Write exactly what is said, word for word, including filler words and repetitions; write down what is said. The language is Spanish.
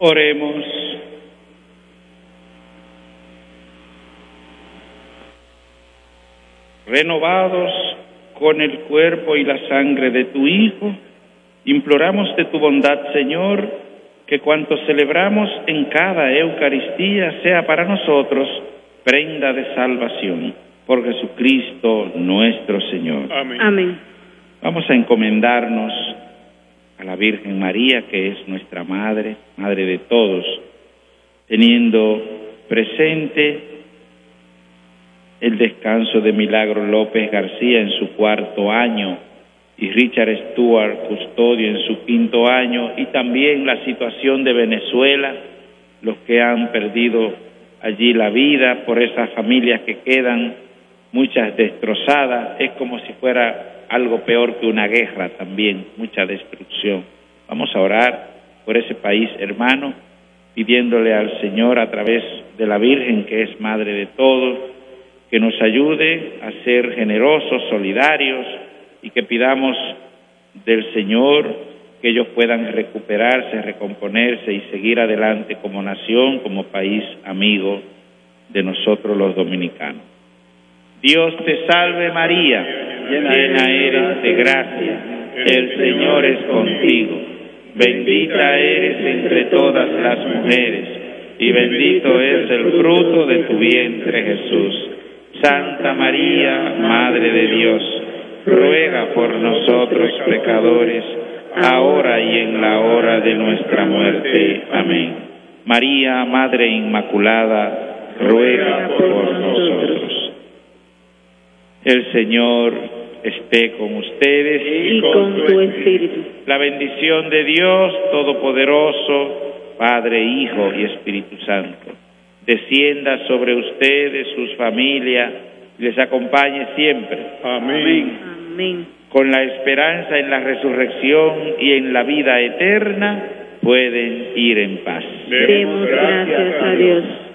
Oremos. Renovados con el cuerpo y la sangre de tu Hijo, imploramos de tu bondad, Señor, que cuanto celebramos en cada Eucaristía sea para nosotros prenda de salvación. Por Jesucristo nuestro Señor. Amén. Amén. Vamos a encomendarnos a la Virgen María, que es nuestra Madre, Madre de todos, teniendo presente el descanso de Milagro López García en su cuarto año y Richard Stuart Custodio en su quinto año, y también la situación de Venezuela, los que han perdido allí la vida, por esas familias que quedan, muchas destrozadas. Es como si fuera algo peor que una guerra también, mucha destrucción. Vamos a orar por ese país, hermano, pidiéndole al Señor a través de la Virgen, que es Madre de todos, que nos ayude a ser generosos, solidarios, y que pidamos del Señor que ellos puedan recuperarse, recomponerse y seguir adelante como nación, como país amigo de nosotros los dominicanos. Dios te salve María, llena eres de gracia, el Señor es contigo, bendita eres entre todas las mujeres, y bendito es el fruto de tu vientre Jesús. Santa María, Madre de Dios, ruega por nosotros pecadores, ahora y en la hora de nuestra muerte. Amén. María, Madre Inmaculada, ruega por nosotros. El Señor esté con ustedes y con tu espíritu. La bendición de Dios Todopoderoso, Padre, Hijo y Espíritu Santo, descienda sobre ustedes, sus familias, y les acompañe siempre. Amén. Amén. Con la esperanza en la resurrección y en la vida eterna, pueden ir en paz. Demos gracias a Dios.